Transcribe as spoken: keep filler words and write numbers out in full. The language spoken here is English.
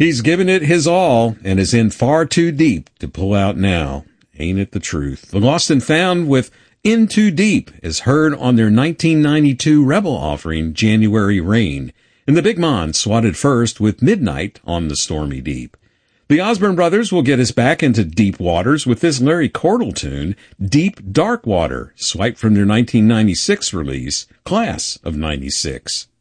He's given it his all and is in far too deep to pull out now. Ain't it the truth? The Lost and Found with In Too Deep is heard on their nineteen ninety-two Rebel offering, January Rain. And the Big Mon swatted first with Midnight on the Stormy Deep. The Osborne Brothers will get us back into deep waters with this Larry Cordell tune, Deep Dark Water, swiped from their nineteen ninety-six release, Class of ninety-six.